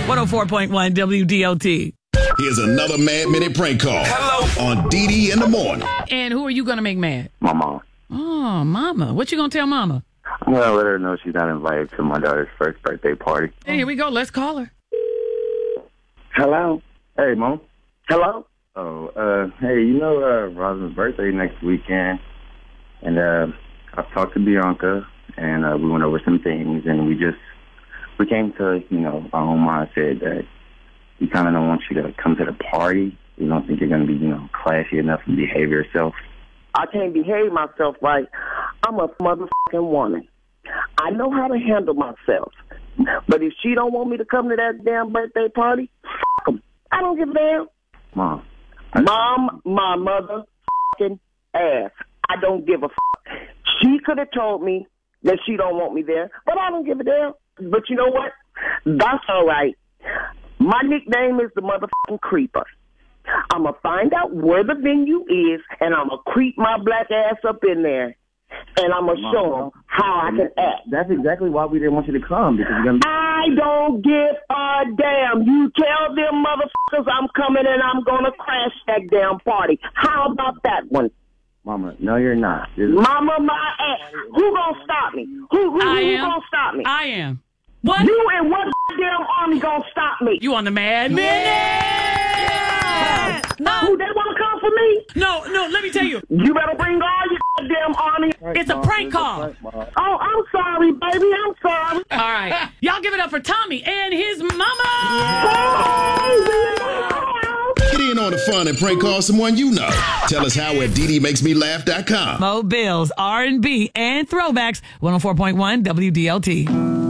104.1 WDOT. Here's another Mad Minute prank call. Hello. On DD in the morning. And who are you going to make mad? My mom. Oh, mama. What you going to tell mama? I'm going to let her know she's not invited to my daughter's first birthday party. Hey, here we go. Let's call her. Hello? Hey, Mom. Hello? Oh, hey, Rosalind's birthday next weekend. And I've talked to Bianca, and we went over some things, and we came to, our own mindset that we kind of don't want you to come to the party. We don't think you're going to be, classy enough and behave yourself. I can't behave myself right. I'm a motherfucking woman. I know how to handle myself. But if she don't want me to come to that damn birthday party, fuck 'em. I don't give a damn. Mom, my motherfucking ass. I don't give a fuck. She could have told me that she don't want me there, but I don't give a damn. But you know what? That's all right. My nickname is the motherfucking creeper. I'm going to find out where the venue is, and I'm going to creep my black ass up in there, and I'm going to show them how I can act. That's exactly why we didn't want you to come. Because you're gonna be- I don't give a damn. You tell them motherfuckers I'm coming and I'm going to crash that damn party. How about that one? Mama, no, you're not. Mama, my ass. Who going to stop me? Who going to stop me? I am. What? You and what damn army going to stop me? You on the Mad Minute? Who, they want to come for me? No, let me tell you. You better bring all your damn army. It's a prank call. Oh, I'm sorry, baby. I'm sorry. All right. Y'all give it up for Tommy and his mama. Get in on the fun and prank call someone you know. Tell us how at DDMakesMeLaugh.com. Mo Bills, R&B, and throwbacks. 104.1 WDLT.